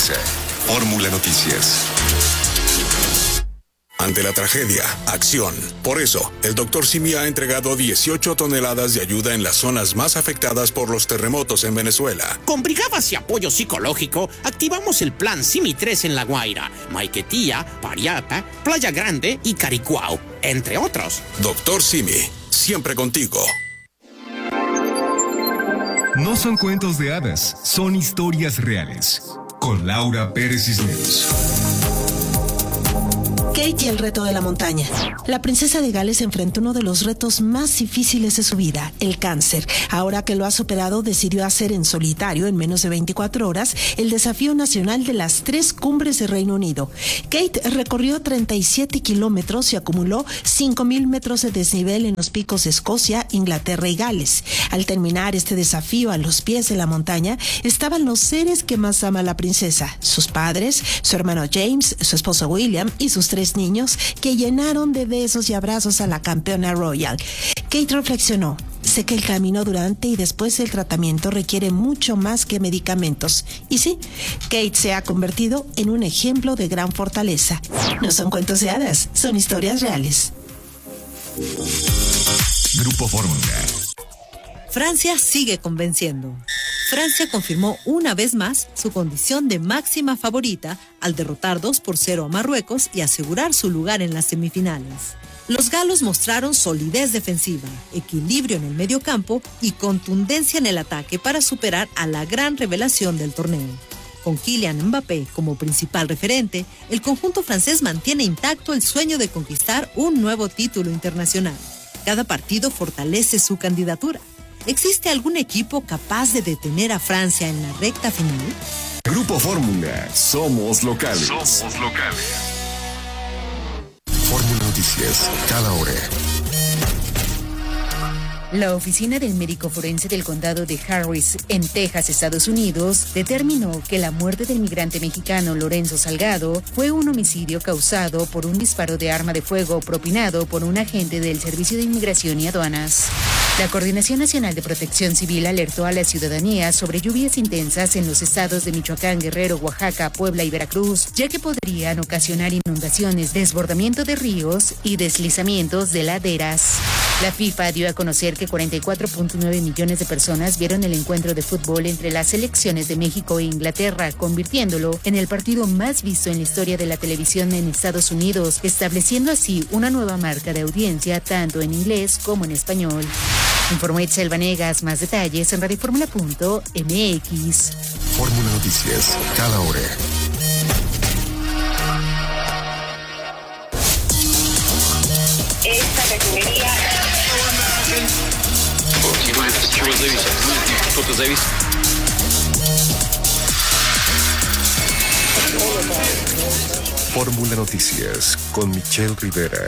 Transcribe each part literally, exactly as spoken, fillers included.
Televisa. Fórmula Noticias. Ante la tragedia, acción. Por eso, el doctor Simi ha entregado dieciocho toneladas de ayuda en las zonas más afectadas por los terremotos en Venezuela. Con brigadas y apoyo psicológico, activamos el plan Simi tres en La Guaira, Maiquetía, Pariata, Playa Grande y Caricuao, entre otros. Doctor Simi, siempre contigo. No son cuentos de hadas, son historias reales. Con Laura Pérez Cisneros. Kate y el reto de la montaña. La princesa de Gales enfrentó uno de los retos más difíciles de su vida, el cáncer. Ahora que lo ha superado, decidió hacer en solitario, en menos de veinticuatro horas, el desafío nacional de las tres cumbres de Reino Unido. Kate recorrió treinta y siete kilómetros y acumuló cinco mil metros de desnivel en los picos de Escocia, Inglaterra y Gales. Al terminar este desafío a los pies de la montaña, estaban los seres que más ama la princesa, sus padres, su hermano James, su esposo William y sus tres niños, que llenaron de besos y abrazos a la campeona royal. Kate reflexionó: sé que el camino durante y después del tratamiento requiere mucho más que medicamentos. Y sí, Kate se ha convertido en un ejemplo de gran fortaleza. No son cuentos de hadas, son historias reales. Grupo Fórmula. Francia sigue convenciendo. Francia confirmó una vez más su condición de máxima favorita al derrotar dos por cero a Marruecos y asegurar su lugar en las semifinales. Los galos mostraron solidez defensiva, equilibrio en el mediocampo y contundencia en el ataque para superar a la gran revelación del torneo. Con Kylian Mbappé como principal referente, el conjunto francés mantiene intacto el sueño de conquistar un nuevo título internacional. Cada partido fortalece su candidatura. ¿Existe algún equipo capaz de detener a Francia en la recta final? Grupo Fórmula, somos locales. Somos locales. Fórmula Noticias, cada hora. La oficina del médico forense del condado de Harris, en Texas, Estados Unidos, determinó que la muerte del migrante mexicano Lorenzo Salgado fue un homicidio causado por un disparo de arma de fuego propinado por un agente del Servicio de Inmigración y Aduanas. La Coordinación Nacional de Protección Civil alertó a la ciudadanía sobre lluvias intensas en los estados de Michoacán, Guerrero, Oaxaca, Puebla y Veracruz, ya que podrían ocasionar inundaciones, desbordamiento de ríos y deslizamientos de laderas. La FIFA dio a conocer que cuarenta y cuatro punto nueve millones de personas vieron el encuentro de fútbol entre las selecciones de México e Inglaterra, convirtiéndolo en el partido más visto en la historia de la televisión en Estados Unidos, estableciendo así una nueva marca de audiencia tanto en inglés como en español. Informó Itzel Vanegas. Más detalles en radioformula punto m x. Fórmula Noticias, cada hora. Esta refinería. Fórmula Noticias con Michelle Rivera.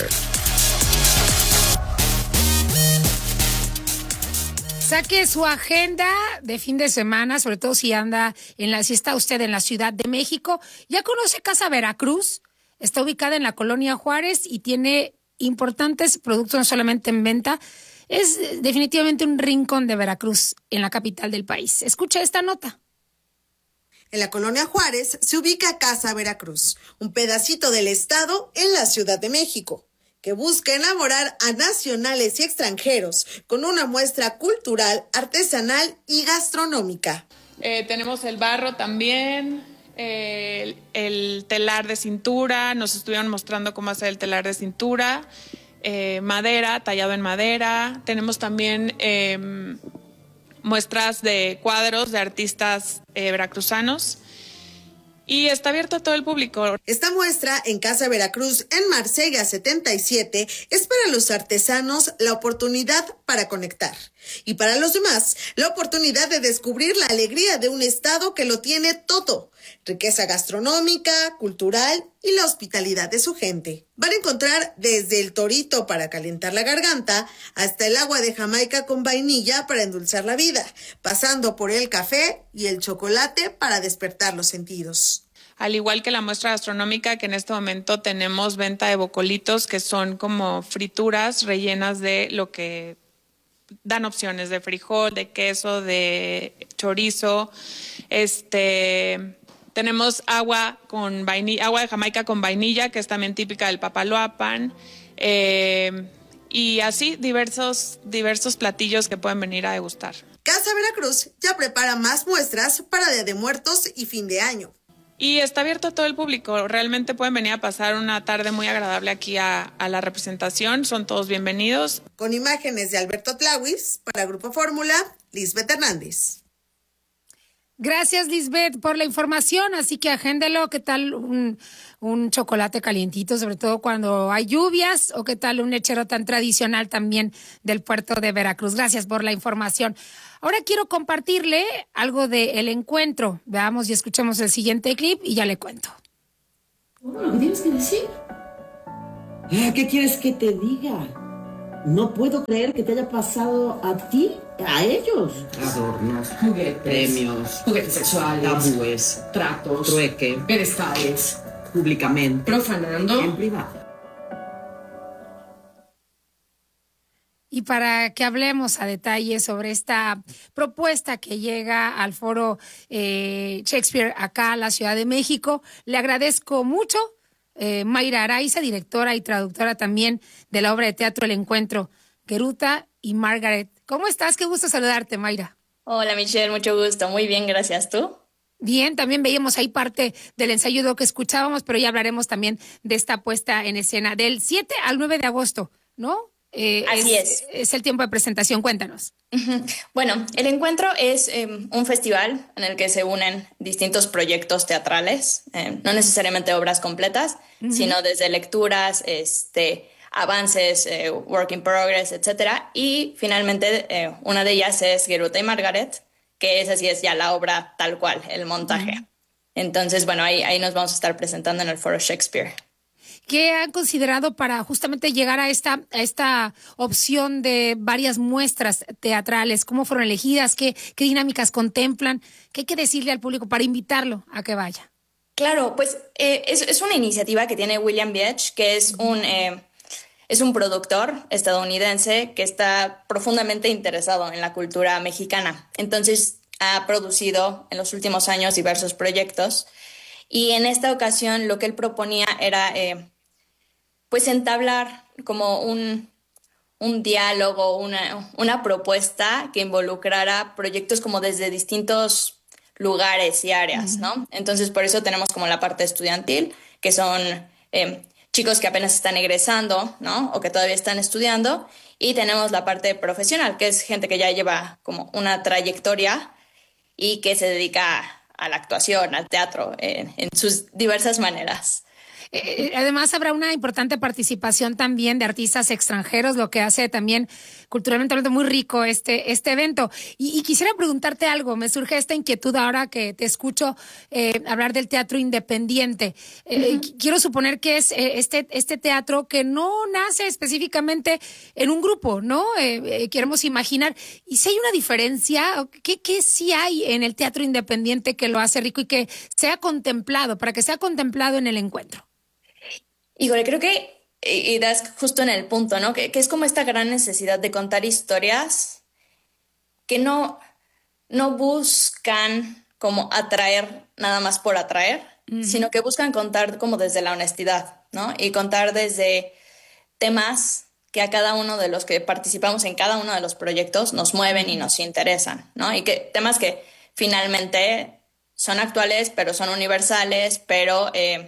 Saque su agenda de fin de semana, sobre todo si anda en la, si está usted en la Ciudad de México. ¿Ya conoce Casa Veracruz? Está ubicada en la Colonia Juárez y tiene importantes productos no solamente en venta. Es definitivamente un rincón de Veracruz en la capital del país. Escucha esta nota. En la Colonia Juárez se ubica Casa Veracruz, un pedacito del estado en la Ciudad de México, que busca enamorar a nacionales y extranjeros con una muestra cultural, artesanal y gastronómica. Eh, tenemos el barro también, eh, el, el telar de cintura, nos estuvieron mostrando cómo hacer el telar de cintura, eh, madera, tallado en madera. Tenemos también eh, muestras de cuadros de artistas eh, veracruzanos. Y está abierto a todo el público. Esta muestra en Casa Veracruz, en Marsella setenta y siete, es para los artesanos la oportunidad para conectar. Y para los demás, la oportunidad de descubrir la alegría de un estado que lo tiene todo. Riqueza gastronómica, cultural y la hospitalidad de su gente. Van a encontrar desde el torito para calentar la garganta hasta el agua de Jamaica con vainilla para endulzar la vida, pasando por el café y el chocolate para despertar los sentidos. Al igual que la muestra gastronómica, que en este momento tenemos venta de bocolitos, que son como frituras rellenas de lo que dan opciones de frijol, de queso, de chorizo, este... Tenemos agua con vainilla, agua de Jamaica con vainilla, que es también típica del Papaloapan. Eh, y así diversos, diversos platillos que pueden venir a degustar. Casa Veracruz ya prepara más muestras para Día de Muertos y fin de año. Y está abierto a todo el público. Realmente pueden venir a pasar una tarde muy agradable aquí a, a la representación. Son todos bienvenidos. Con imágenes de Alberto Tlawis, para Grupo Fórmula, Lisbeth Hernández. Gracias, Lisbeth, por la información. Así que agéndelo. ¿Qué tal un, un chocolate calientito, sobre todo cuando hay lluvias? ¿O qué tal un lechero tan tradicional también del puerto de Veracruz? Gracias por la información. Ahora quiero compartirle algo del encuentro. Veamos y escuchemos el siguiente clip y ya le cuento. Bueno, ¿qué tienes que decir? ¿Qué quieres que te diga? No puedo creer que te haya pasado a ti, a ellos. Adornos, juguetes, premios, juguetes sexuales, tabúes, tratos, trueque, pedestales, públicamente, profanando, en privado. Y para que hablemos a detalle sobre esta propuesta que llega al Foro eh, Shakespeare acá a la Ciudad de México, le agradezco mucho. Eh, Mayra Araiza, directora y traductora también de la obra de teatro El Encuentro, Geruta y Margaret. ¿Cómo estás? Qué gusto saludarte, Mayra. Hola, Michelle, mucho gusto. Muy bien, gracias. ¿Tú? Bien, también veíamos ahí parte del ensayo que escuchábamos, pero ya hablaremos también de esta puesta en escena del siete al nueve de agosto, ¿no? Eh, Así es, es. Es el tiempo de presentación, cuéntanos. Uh-huh. Bueno, El Encuentro es eh, un festival en el que se unen distintos proyectos teatrales, eh, no necesariamente obras completas, uh-huh. sino desde lecturas, este, avances, eh, work in progress, etcétera. Y finalmente eh, una de ellas es Geruta y Margaret, que esa sí es ya la obra tal cual, el montaje. Uh-huh. Entonces, bueno, ahí, ahí nos vamos a estar presentando en el Foro Shakespeare. ¿Qué han considerado para justamente llegar a esta, a esta opción de varias muestras teatrales? ¿Cómo fueron elegidas? ¿Qué, qué dinámicas contemplan? ¿Qué hay que decirle al público para invitarlo a que vaya? Claro, pues eh, es, es una iniciativa que tiene William Biech, que es un, eh, es un productor estadounidense que está profundamente interesado en la cultura mexicana. Entonces ha producido en los últimos años diversos proyectos y en esta ocasión lo que él proponía era eh, pues entablar como un, un diálogo, una, una propuesta que involucrara proyectos como desde distintos lugares y áreas, ¿no? Entonces por eso tenemos como la parte estudiantil, que son eh, chicos que apenas están egresando, ¿no? O que todavía están estudiando, y tenemos la parte profesional, que es gente que ya lleva como una trayectoria y que se dedica a la actuación, al teatro, en, en sus diversas maneras. Eh, además habrá una importante participación también de artistas extranjeros, lo que hace también culturalmente hablando muy rico este, este evento. Y, y quisiera preguntarte algo, me surge esta inquietud ahora que te escucho eh, hablar del teatro independiente. Eh, uh-huh. Quiero suponer que es eh, este, este teatro que no nace específicamente en un grupo, ¿no? Eh, eh, queremos imaginar. ¿Y si hay una diferencia? ¿Qué, qué sí hay en el teatro independiente que lo hace rico y que sea contemplado, para que sea contemplado en el encuentro? Híjole, creo que, y das justo en el punto, ¿no? Que, que es como esta gran necesidad de contar historias que no, no buscan como atraer nada más por atraer, uh-huh. sino que buscan contar como desde la honestidad, ¿no? Y contar desde temas que a cada uno de los que participamos en cada uno de los proyectos nos mueven y nos interesan, ¿no? Y que temas que finalmente son actuales, pero son universales, pero... Eh,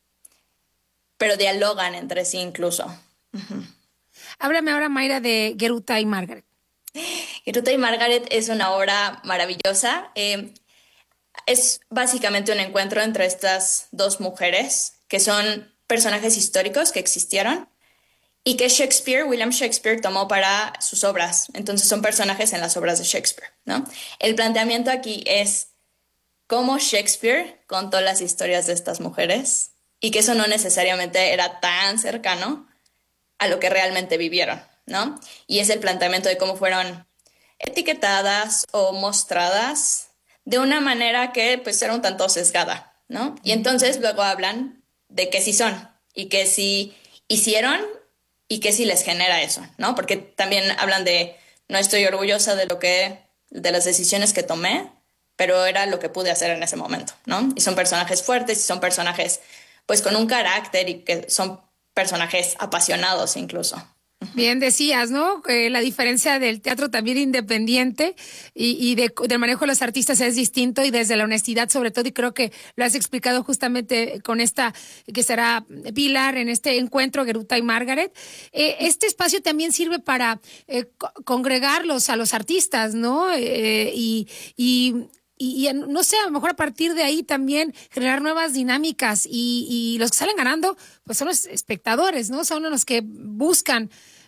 pero dialogan entre sí incluso. Uh-huh. Háblame ahora, Mayra, de Geruta y Margaret. Geruta y Margaret es una obra maravillosa. Eh, es básicamente un encuentro entre estas dos mujeres, que son personajes históricos que existieron y que Shakespeare, William Shakespeare, tomó para sus obras. Entonces son personajes en las obras de Shakespeare, ¿no? El planteamiento aquí es cómo Shakespeare contó las historias de estas mujeres y que eso no necesariamente era tan cercano a lo que realmente vivieron, ¿no? Y es el planteamiento de cómo fueron etiquetadas o mostradas de una manera que pues era un tanto sesgada, ¿no? Y entonces luego hablan de que sí son y que sí hicieron y que sí les genera eso, ¿no? Porque también hablan de no estoy orgullosa de lo que, de las decisiones que tomé, pero era lo que pude hacer en ese momento, ¿no? Y son personajes fuertes y son personajes pues con un carácter y que son personajes apasionados incluso. Bien decías, ¿no? Eh, la diferencia del teatro también independiente y, y de, del manejo de los artistas es distinto y desde la honestidad sobre todo, y creo que lo has explicado justamente con esta que será Pilar en este encuentro, Geruta y Margaret. Eh, este espacio también sirve para eh, co- congregarlos a los artistas, ¿no? Eh, y... y Y, y no sé, a lo mejor a partir de ahí también generar nuevas dinámicas y, y los que salen ganando pues son los espectadores, ¿no? Son los que buscan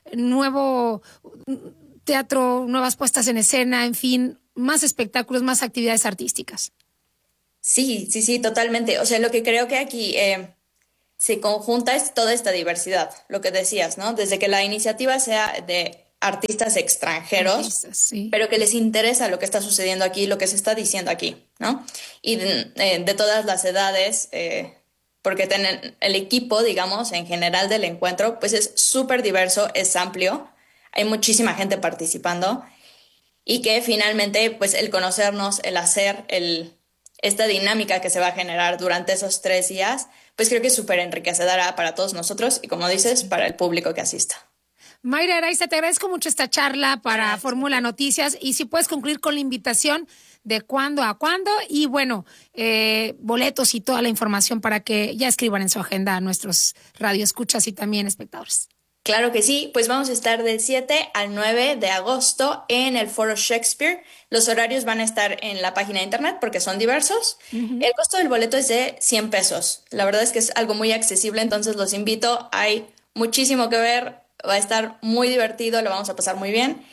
nuevo teatro, nuevas puestas en escena, en fin, más espectáculos, más actividades artísticas. Sí, sí, sí, totalmente. O sea, lo que creo que aquí eh, se conjunta es toda esta diversidad, lo que decías, ¿no? Desde que la iniciativa sea de artistas extranjeros, Artistas, sí. pero que les interesa lo que está sucediendo aquí, lo que se está diciendo aquí, ¿no? Y de, eh, de todas las edades, eh, porque tienen el equipo, digamos, en general del encuentro, pues es súper diverso, es amplio, hay muchísima gente participando y que finalmente, pues el conocernos, el hacer, el, esta dinámica que se va a generar durante esos tres días, pues creo que es súper enriquecedora para todos nosotros y, como dices, para el público que asista. Mayra Araiza, te agradezco mucho esta charla para Fórmula Noticias y si puedes concluir con la invitación de cuándo a cuándo y bueno, eh, boletos y toda la información para que ya escriban en su agenda a nuestros radioescuchas y también espectadores. Claro que sí, pues vamos a estar del siete al nueve de agosto en el Foro Shakespeare. Los horarios van a estar en la página de internet porque son diversos. Uh-huh. El costo del boleto es de cien pesos. La verdad es que es algo muy accesible, entonces los invito. Hay muchísimo que ver. Va a estar muy divertido, lo vamos a pasar muy bien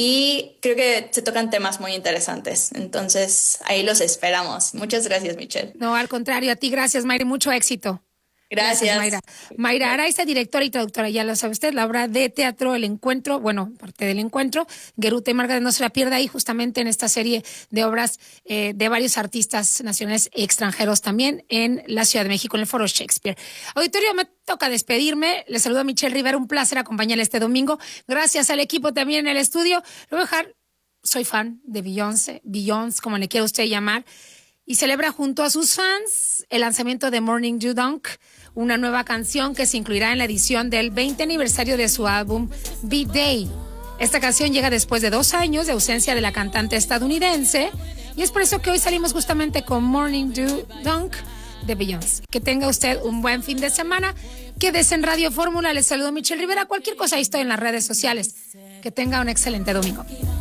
y creo que se tocan temas muy interesantes. Entonces, ahí los esperamos. Muchas gracias, Michelle. No, al contrario, a ti gracias, Mayra, mucho éxito. Gracias. Gracias, Mayra. Mayra Araiza, directora y traductora, ya lo sabe usted, la obra de teatro El Encuentro, bueno, parte del Encuentro, Geruta y Margaret, no se la pierda ahí justamente en esta serie de obras eh, de varios artistas nacionales y extranjeros también en la Ciudad de México, en el Foro Shakespeare. Auditorio, me toca despedirme, les saludo a Michelle Rivera, un placer acompañarle este domingo, gracias al equipo también en el estudio, lo voy a dejar, soy fan de Beyoncé, Beyoncé, como le quiera usted llamar, y celebra junto a sus fans el lanzamiento de Morning Dew Dunk, una nueva canción que se incluirá en la edición del veinte aniversario de su álbum Beat Day. Esta canción llega después de dos años de ausencia de la cantante estadounidense y es por eso que hoy salimos justamente con Morning Dew Dunk de Beyoncé. Que tenga usted un buen fin de semana. Quédese en Radio Fórmula. Les saludo Michelle Rivera. Cualquier cosa ahí estoy en las redes sociales. Que tenga un excelente domingo.